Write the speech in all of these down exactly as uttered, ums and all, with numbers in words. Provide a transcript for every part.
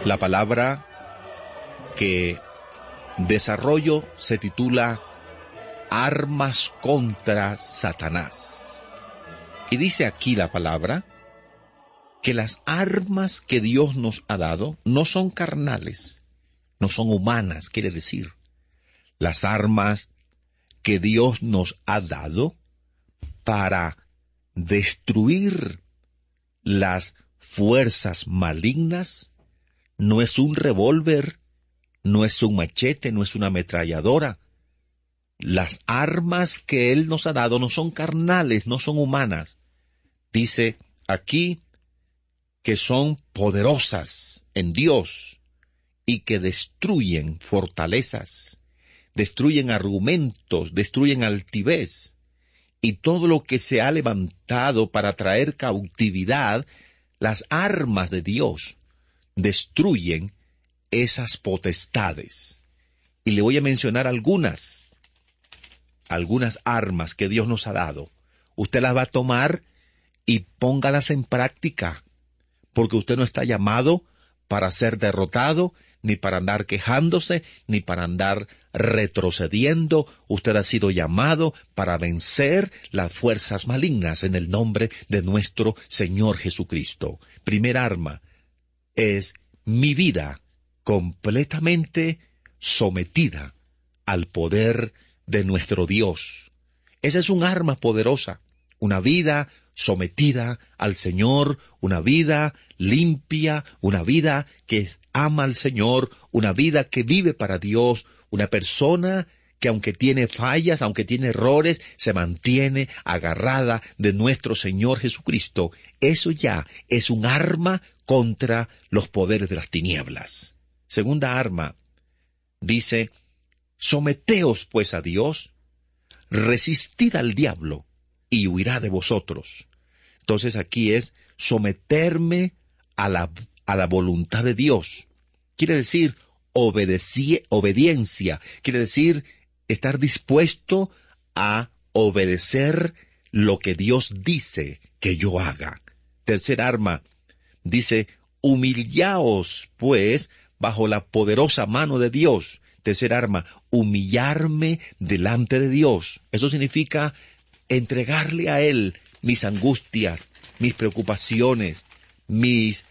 La palabra que desarrollo se titula Armas contra Satanás. Y dice aquí la palabra que las armas que Dios nos ha dado no son carnales, no son humanas, quiere decir. Las armas que Dios nos ha dado para destruir las fuerzas malignas no es un revólver, no es un machete, no es una ametralladora. Las armas que Él nos ha dado no son carnales, no son humanas. Dice aquí que son poderosas en Dios y que destruyen fortalezas, destruyen argumentos, destruyen altivez, y todo lo que se ha levantado para traer cautividad, las armas de Dios destruyen esas potestades. Y le voy a mencionar algunas, algunas armas que Dios nos ha dado. Usted las va a tomar y póngalas en práctica, porque usted no está llamado para ser derrotado, ni para andar quejándose, ni para andar retrocediendo. Usted ha sido llamado para vencer las fuerzas malignas en el nombre de nuestro Señor Jesucristo. Primera arma es mi vida completamente sometida al poder de nuestro Dios. Esa es un arma poderosa, una vida sometida al Señor, una vida limpia, una vida que ama al Señor, una vida que vive para Dios, una persona que aunque tiene fallas, aunque tiene errores, se mantiene agarrada de nuestro Señor Jesucristo. Eso ya es un arma contra los poderes de las tinieblas. Segunda arma, dice, someteos pues a Dios, resistid al diablo, y huirá de vosotros. Entonces aquí es someterme a la, a la voluntad de Dios. Quiere decir obedeci- obediencia, quiere decir estar dispuesto a obedecer lo que Dios dice que yo haga. Tercer arma, dice, humillaos pues bajo la poderosa mano de Dios. Tercer arma, humillarme delante de Dios. Eso significa entregarle a Él mis angustias, mis preocupaciones, mis,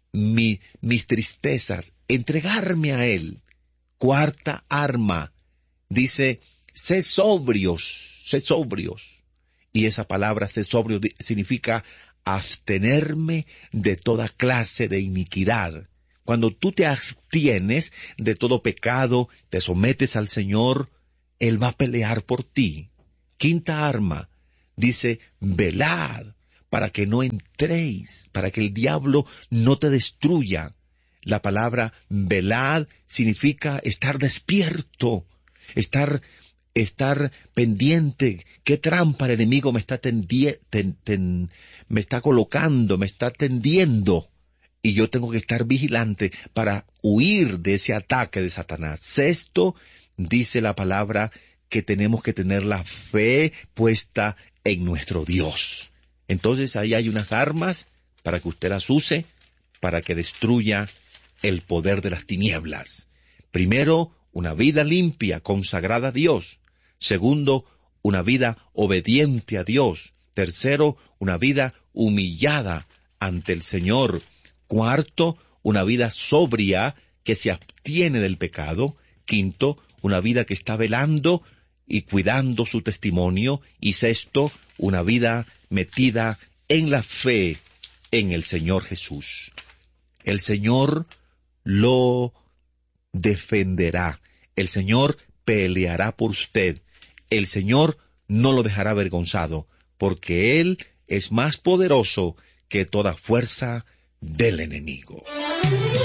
mi, mis tristezas, entregarme a Él. Cuarta arma, dice, sé sobrios, sé sobrios. Y esa palabra, sé sobrio, significa abstenerme de toda clase de iniquidad. Cuando tú te abstienes de todo pecado, te sometes al Señor, Él va a pelear por ti. Quinta arma, dice, velad para que no entréis, para que el diablo no te destruya. La palabra velad significa estar despierto, estar, estar pendiente. ¿Qué trampa el enemigo me está, tendie, ten, ten, me está colocando, me está tendiendo? Y yo tengo que estar vigilante para huir de ese ataque de Satanás. Sexto, dice la palabra que tenemos que tener la fe puesta en nuestro Dios. Entonces ahí hay unas armas para que usted las use, para que destruya el poder de las tinieblas. Primero, una vida limpia, consagrada a Dios. Segundo, una vida obediente a Dios. Tercero, una vida humillada ante el Señor. Cuarto, una vida sobria que se abstiene del pecado. Quinto, una vida que está velando y cuidando su testimonio. Y sexto, una vida metida en la fe en el Señor Jesús. El Señor lo defenderá. El Señor peleará por usted. El Señor no lo dejará avergonzado, porque Él es más poderoso que toda fuerza del enemigo.